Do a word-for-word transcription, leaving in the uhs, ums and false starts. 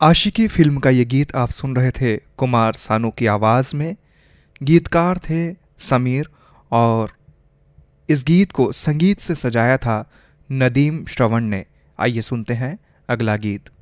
आशिकी film का ये गीत आप सुन रहे थे कुमार सानू की आवाज़ में। गीतकार थे समीर, और इस गीत को संगीत से सजाया था नदीम श्रवण ने। आइए सुनते हैं अगला गीत।